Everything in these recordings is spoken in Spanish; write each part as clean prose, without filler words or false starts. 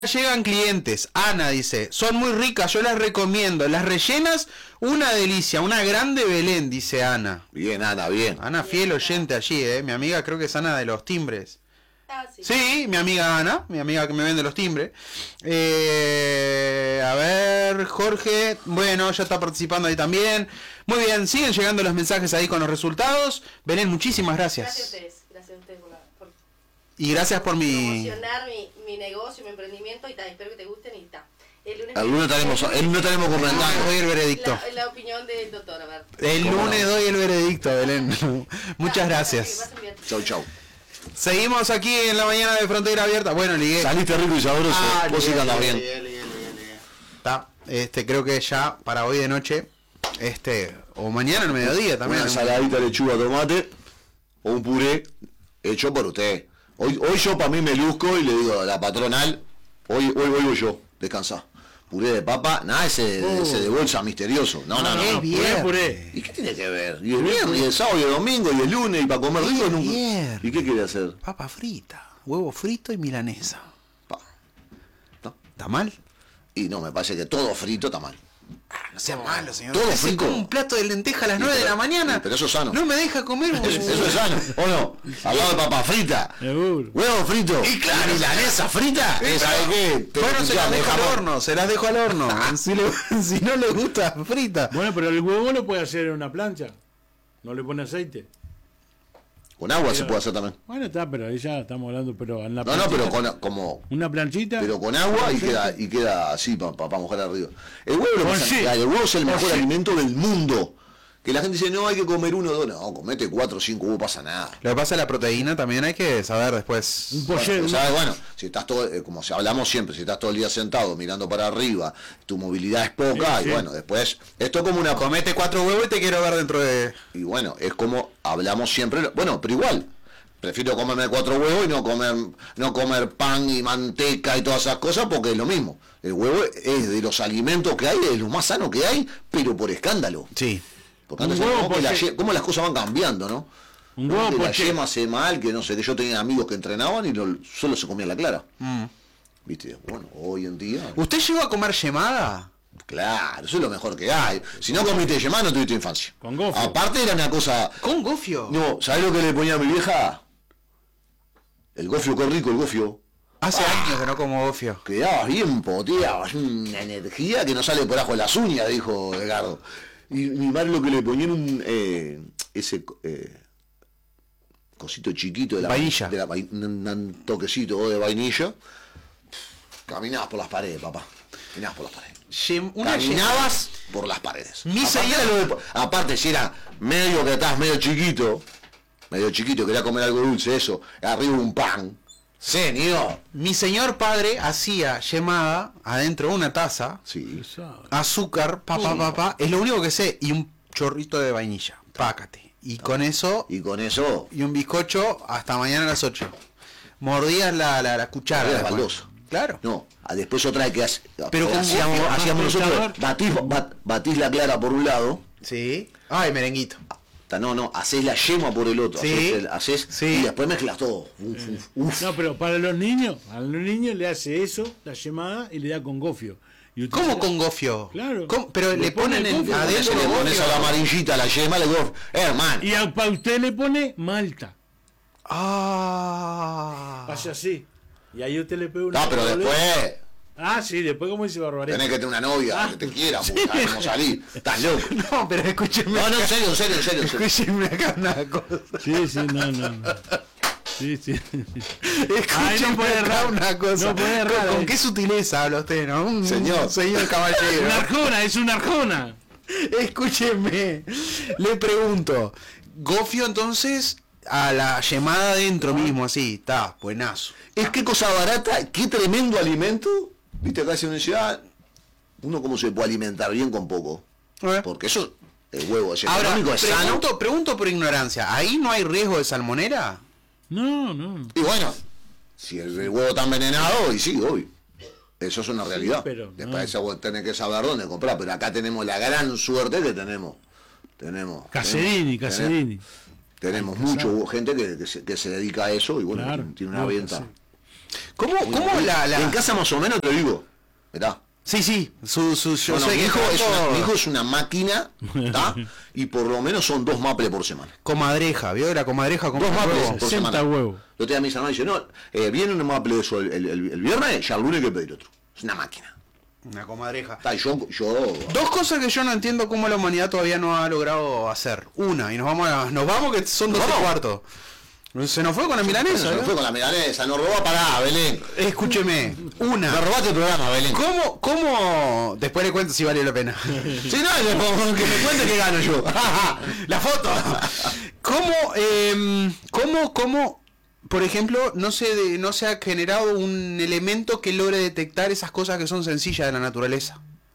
llegan clientes. Ana dice, son muy ricas, yo las recomiendo. Las rellenas, una delicia, una grande Belén, dice Ana. Bien, Ana, bien. Ana, fiel oyente allí, mi amiga, creo que es Ana de los timbres. Ah, sí. Sí, mi amiga Ana, mi amiga que me vende los timbres. A ver, Jorge, bueno, ya está participando ahí también. Muy bien, siguen llegando los mensajes ahí con los resultados. Belén, muchísimas gracias. Gracias a ustedes por y gracias por promocionar mi negocio, mi emprendimiento y tal. Espero que te gusten y tal. El lunes tenemos comentarios. Doy el veredicto. La opinión del doctor, a ver. El lunes doy el veredicto, Belén. Muchas gracias. Chau, chau. Seguimos aquí en la mañana de Frontera Abierta. Bueno, ligué. Saliste rico y sabroso. Vos sí que andás bien. Está, creo que ya para hoy de noche, o mañana al mediodía también. Una ensaladita de lechuga, tomate, o un puré hecho por usted. Hoy yo para mí me luzco y le digo a la patronal, hoy voy yo, descansá. Puré de papa, nada ese de bolsa misterioso. No. Puré. ¿Y qué tiene que ver? Y el viernes, y el sábado, y el domingo, y el lunes, y para comer rico nunca. ¿Y qué quiere hacer? Papa frita, huevo frito y milanesa. ¿No? ¿Está mal? Y no, me parece que todo frito está mal. No sea malo, señor. Todo frito. Un plato de lenteja a las 9 de la mañana. Pero eso es sano. No me deja comer. Eso es sano, ¿o no? Al lado de papa frita, huevo frito y claro, milanesa frita. ¿Sabes qué? Bueno, se las dejo al horno, si no le gusta, frita. Bueno, pero el huevo lo puede hacer en una plancha. No le pone aceite. Con agua se puede hacer también. Bueno, está, pero ahí ya estamos hablando, pero en la No, pero como una planchita. Pero con agua y queda así para mojar arriba. El huevo el huevo es el mejor alimento del mundo. Que la gente dice, no, hay que comer 1 o 2. No, comete 4 o 5 huevos, pasa nada. Lo que pasa es la proteína también hay que saber después. Bueno, si estás todo, como hablamos siempre, si estás todo el día sentado mirando para arriba, tu movilidad es poca, y bueno, después, esto es como una... Comete 4 huevos y te quiero ver dentro de... Y bueno, es como hablamos siempre, bueno, pero igual, prefiero comerme 4 huevos y no comer pan y manteca y todas esas cosas, porque es lo mismo. El huevo es de los alimentos que hay, es lo más sano que hay, pero por escándalo. Sí. Porque antes cómo las cosas van cambiando, ¿no? Un huevo que la yema hace mal, que no sé, que yo tenía amigos que entrenaban y solo se comían la clara. ¿Viste? Bueno, hoy en día... ¿Usted llegó a comer yemada? Claro, eso es lo mejor que hay. Si no comiste yemada, no tuviste infancia. Con gofio. Aparte era una cosa... ¿Con gofio? No, ¿sabés lo que le ponía a mi vieja? El gofio, qué rico el gofio. Hace años que no como gofio. Quedabas bien poteabas, una energía que no sale por abajo de las uñas, dijo Edgardo. Y mi madre lo que le ponían ese cosito chiquito de la vainilla, un toquecito de vainilla. Caminabas por las paredes, papá. Caminabas por las paredes. Caminabas por las paredes. Aparte, si era medio que estás medio chiquito, quería comer algo dulce, eso, arriba un pan. Señor. Mi señor padre hacía yemada adentro de una taza, sí, azúcar, es lo único que sé, y un chorrito de vainilla, pácate. Y con eso, y un bizcocho hasta mañana a las 8. Mordías la cuchara. Era baldosa. Claro. No, después otra que pero hacíamos nosotros, batís la clara por un lado. Sí. Ay, merenguito. No, hacés la yema por el otro, sí, y después mezclas todo. No, pero para los niños, a los niños le hace eso, la yemada, y le da con gofio. ¿Cómo con gofio? Claro. Pero le ponen adentro le pones a la amarillita, la yema, le gofio. Hermano. Y para usted le pone malta. Hace así. Y ahí usted le pega una... No, pero después... sí, después como dice barbaridad. Tenés que tener una novia que te quiera, porque sabemos salir. Estás loco. No, pero escúcheme. No, en serio. Escúcheme acá una cosa. Sí, no. Sí. Escúcheme no puede errar una cosa. No puede errar. ¿Con qué sutileza habla usted, no? Señor caballero. Es una arjona. Escúcheme. Le pregunto. Gofio, entonces, a la yemada adentro mismo, así. Está, buenazo. Es que cosa barata, qué tremendo alimento. Viste, acá en una ciudad, uno cómo se puede alimentar bien con poco. Porque eso, el huevo es económico, es sano. Pregunto por ignorancia, ¿ahí no hay riesgo de salmonera? No. Y bueno, si el huevo está envenenado, y sí, obvio. Eso es una realidad. Sí, pero después eso tenés que saber dónde comprar. Pero acá tenemos la gran suerte que tenemos. Caserini. Tenemos mucha gente que se dedica a eso y bueno, claro, tiene una venta. ¿Cómo En casa más o menos te lo digo. ¿Verdad? Sí. Yo sé mi hijo es una máquina, ¿tá? Y por lo menos son 2 maples por semana. Comadreja, ¿vio? La comadreja con 2 maples por semana. Huevos. Lo tenía mis hermanos y dice, no, viene un maple de eso el viernes, ya el lunes hay que pedir otro. Es una máquina. Una comadreja. Yo 2 cosas que yo no entiendo cómo la humanidad todavía no ha logrado hacer. Una, y nos vamos que son 12:15. Se nos fue con la milanesa. Se nos fue con la milanesa, nos robó para Belén. Escúcheme, una. Me robaste el programa, Belén. ¿Cómo? Después le cuento si valió la pena. Si no, que me cuente que gano yo. La foto. ¿Cómo, por ejemplo, no se ha generado un elemento que logre detectar esas cosas que son sencillas de la naturaleza?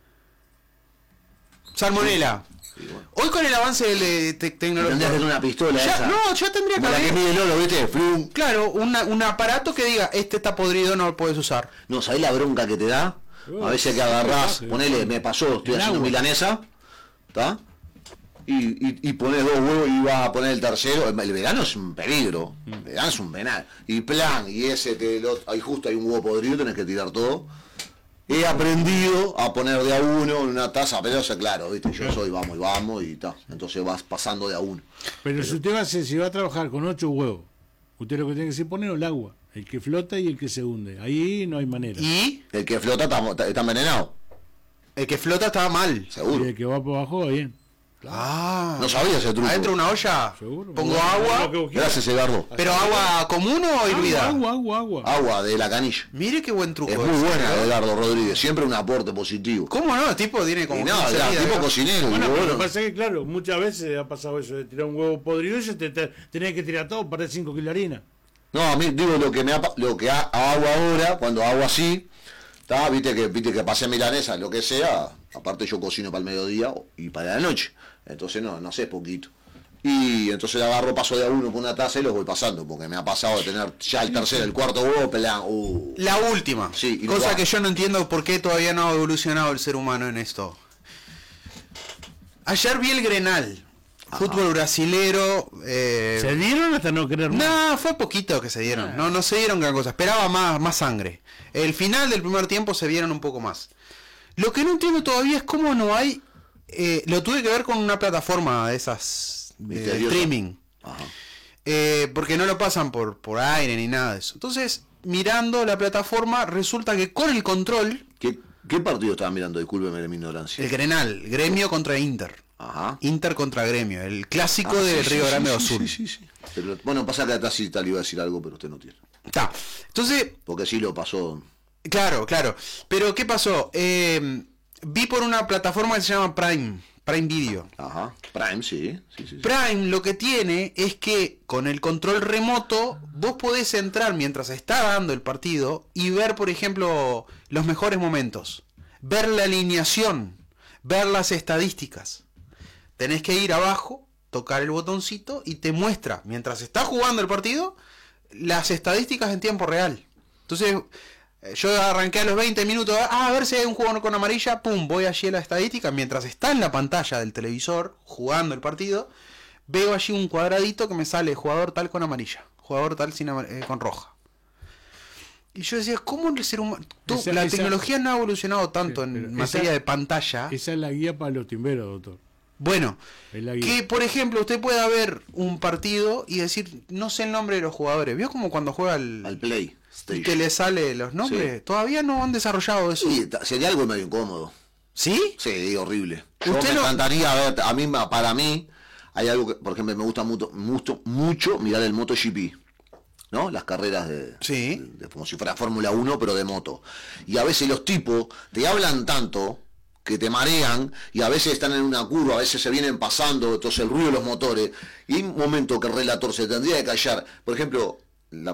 Salmonela. Sí, bueno. Hoy con el avance de tecnología... Tendrías que tener una pistola ya tendría que haber... que mide el oro, ¿viste? Flum. Claro, un aparato que diga, este está podrido, no lo puedes usar. No, ¿sabés la bronca que te da? A veces que agarrás, ponele, me pasó, estoy haciendo milanesa, ¿está? Y pones 2 huevos y vas a poner el tercero. El vegano es un peligro. El vegano es un venal. Y ahí justo hay un huevo podrido, tenés que tirar todo. He aprendido a poner de a uno en una taza, pero eso claro, ¿viste? Yo soy vamos y tal. Entonces vas pasando de a uno. Pero si usted va a trabajar con 8 huevos, usted lo que tiene que hacer poner el agua. El que flota y el que se hunde. Ahí no hay manera. ¿Y? El que flota está envenenado. El que flota está mal. Seguro. Y el que va por abajo va bien. Ah, no sabía ese truco. Adentro de una olla. Seguro. Pongo agua. Gracias, Eduardo. ¿Pero agua común o hervida? Agua. Agua de la canilla. Mire qué buen truco. Es muy buena, Eduardo Rodríguez. Siempre un aporte positivo. ¿Cómo no? El tipo tiene como... tipo cocinero. Bueno, lo que pasa es que, claro, muchas veces ha pasado eso de tirar un huevo podrido y tenés que tirar todo para 5 kilos de harina. No, a mí digo lo que hago ahora, cuando hago así, ¿tá? Viste que pasé milanesa, lo que sea, aparte yo cocino para el mediodía y para la noche. Entonces no sé, es poquito. Y entonces agarro, paso de a uno por una taza y los voy pasando, porque me ha pasado de tener ya el tercero, el cuarto huevo, pelean. La última. Sí, cosa que yo no entiendo por qué todavía no ha evolucionado el ser humano en esto. Ayer vi el Grenal. Ajá. Fútbol brasilero. ¿Se dieron hasta no querer más? No, fue poquito que se dieron. No se dieron gran cosa. Esperaba más sangre. El final del primer tiempo se vieron un poco más. Lo que no entiendo todavía es cómo no hay... lo tuve que ver con una plataforma de esas de streaming. Ajá. Porque no lo pasan por aire ni nada de eso. Entonces, mirando la plataforma, resulta que con el control... ¿Qué partido estaba mirando? Discúlpeme de mi ignorancia. El Grenal, Gremio contra Inter. Ajá. Inter contra Gremio, el clásico de Río Grande do Sul. Sí. Pero, bueno, pasa que atrás sí tal iba a decir algo, pero usted no tiene. Está. Entonces... Porque sí lo pasó... Claro. Pero, ¿qué pasó? Vi por una plataforma que se llama Prime Video. Ajá. Prime, sí. Prime lo que tiene es que con el control remoto vos podés entrar mientras está dando el partido y ver, por ejemplo, los mejores momentos. Ver la alineación. Ver las estadísticas. Tenés que ir abajo, tocar el botoncito y te muestra, mientras está jugando el partido, las estadísticas en tiempo real. Entonces... yo arranqué a los 20 minutos, a ver si hay un jugador con amarilla, pum, voy allí a la estadística, mientras está en la pantalla del televisor, jugando el partido, veo allí un cuadradito que me sale jugador tal con amarilla, jugador tal con roja. Y yo decía, ¿cómo el ser humano... La tecnología no ha evolucionado tanto en materia de pantalla. Esa es la guía para los timberos, doctor. Bueno, que por ejemplo usted pueda ver un partido y decir, no sé el nombre de los jugadores. ¿Vio como cuando juega al Play? Y que le sale los nombres? Sí. Todavía no han desarrollado eso. Sí, sería algo medio incómodo. ¿Sí? Sí, horrible. Yo me encantaría ver, para mí, hay algo que, por ejemplo, me gusta mucho mirar el MotoGP. ¿No? Las carreras de como si fuera Fórmula 1, pero de moto. Y a veces los tipos te hablan tanto que te marean, y a veces están en una curva, a veces se vienen pasando, entonces el ruido de los motores, y hay un momento que el relator se tendría que callar. Por ejemplo, la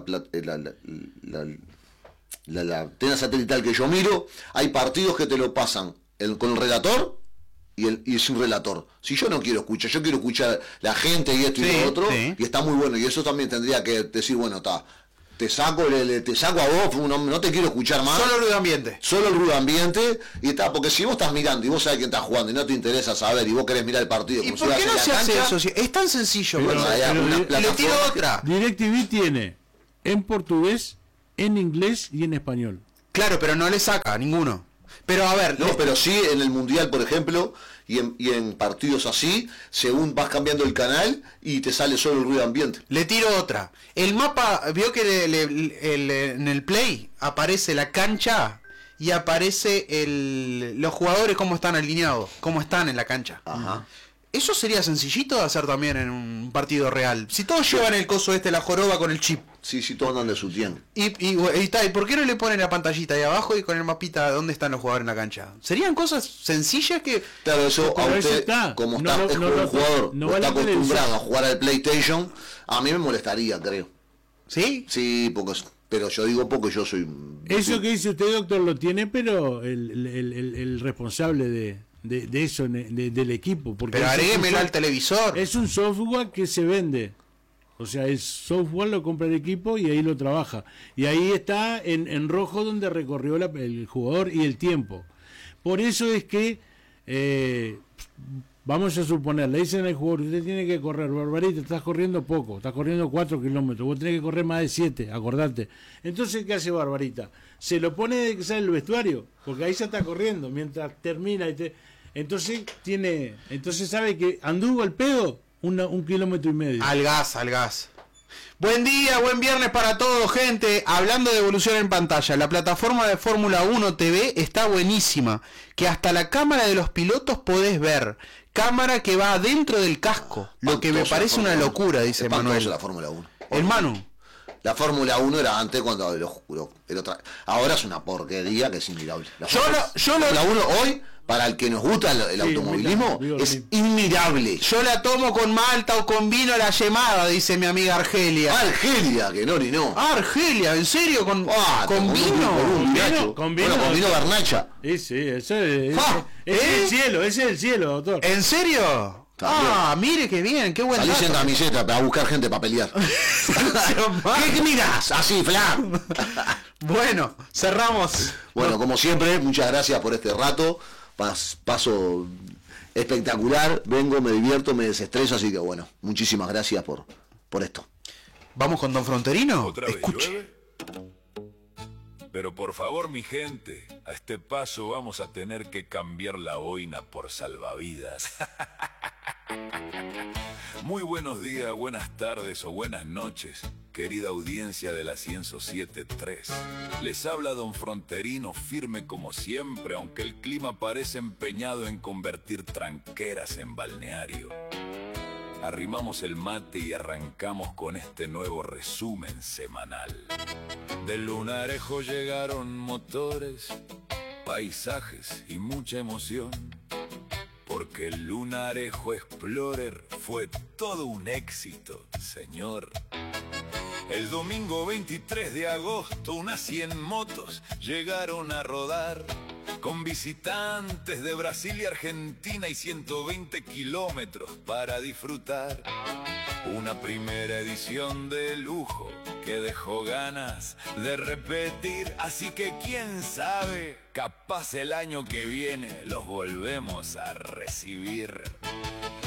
antena satelital que yo miro, hay partidos que te lo pasan con el relator y sin relator. Si yo no quiero escuchar, yo quiero escuchar la gente y esto y lo otro, y está muy bueno, y eso también tendría que decir, bueno, te saco a vos, no te quiero escuchar más. Solo el ruido ambiente. Solo el ruido ambiente, y está, porque si vos estás mirando y vos sabés quién está jugando y no te interesa saber y vos querés mirar el partido. ¿Y por qué no se hace eso? Es tan sencillo. Le tiro otra. DirecTV tiene en portugués en inglés y en español. Claro, pero no le saca ninguno. Pero a ver... No, pero sí en el Mundial, por ejemplo, y en partidos así, según vas cambiando el canal y te sale solo el ruido ambiente. Le tiro otra. El mapa, vio que en el Play aparece la cancha y aparece los jugadores cómo están alineados, cómo están en la cancha. Ajá. Eso sería sencillito de hacer también en un partido real. Si todos llevan el coso la joroba con el chip. Sí, todos andan de su tiempo. ¿Y por qué no le ponen la pantallita ahí abajo y con el mapita dónde están los jugadores en la cancha? Serían cosas sencillas que... Claro, eso a usted, como un jugador está acostumbrado a jugar al PlayStation, a mí me molestaría, creo. ¿Sí? Sí, pero yo digo porque yo soy... Eso que dice usted, doctor, lo tiene, pero el responsable de eso, del equipo. Porque pero agréguemelo al televisor. Es un software que se vende. O sea, el software lo compra el equipo y ahí lo trabaja. Y ahí está en rojo donde recorrió el jugador y el tiempo. Por eso es que, vamos a suponer, le dicen al jugador, usted tiene que correr, Barbarita, estás corriendo poco, estás corriendo 4 kilómetros, vos tenés que correr más de 7, acordate. Entonces, ¿qué hace Barbarita? Se lo pone de que sale el vestuario, porque ahí ya está corriendo, mientras termina. Entonces sabe que anduvo al pedo 1,5 kilómetros. Al gas. Buen día, buen viernes para todos, gente. Hablando de evolución en pantalla, la plataforma de Fórmula 1 TV está buenísima, que hasta la cámara de los pilotos podés ver. Cámara que va dentro del casco, lo que me parece una locura, dice Manuel. La Fórmula 1. El Manu. La Fórmula 1 era antes cuando lo juro. Ahora es una porquería que es inmirable. La Fórmula 1 hoy, para el que nos gusta el automovilismo, es inmirable. Yo la tomo con malta o con vino a la llamada, dice mi amiga Argelia. Argelia, que no, ni no. Argelia, ¿en serio? ¿Con vino? Con vino garnacha. Sí, eso es el cielo, ese es el cielo, doctor. ¿En serio? Mire qué bien, qué buen dato. Salís en camiseta para buscar gente para pelear. ¿Qué mirás? Así, flan. Bueno, cerramos. Bueno, como siempre, muchas gracias por este rato. Paso espectacular, vengo, me divierto, me desestreso, así que bueno, muchísimas gracias por esto. ¿Vamos con Don Fronterino? ¿Otra vez Escuche. llueve? Pero por favor, mi gente, a este paso vamos a tener que cambiar la boina por salvavidas. Muy buenos días, buenas tardes o buenas noches, querida audiencia de la 107.3. Les habla Don Fronterino, firme como siempre, aunque el clima parece empeñado en convertir tranqueras en balneario. Arrimamos el mate y arrancamos con este nuevo resumen semanal. Del lunarejo llegaron motores, paisajes y mucha emoción. Porque el Lunarejo Explorer fue todo un éxito, señor. El domingo 23 de agosto unas 100 motos llegaron a rodar, con visitantes de Brasil y Argentina y 120 kilómetros para disfrutar. Una primera edición de lujo que dejó ganas de repetir, así que quién sabe, capaz el año que viene los volvemos a recibir.